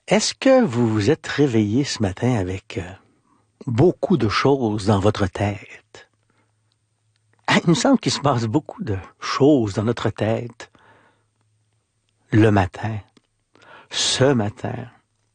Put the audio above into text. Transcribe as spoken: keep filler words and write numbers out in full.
Est-ce que vous vous êtes réveillé ce matin avec euh, beaucoup de choses dans votre tête? Ah, il me semble qu'il se passe beaucoup de choses dans notre tête le matin, ce matin.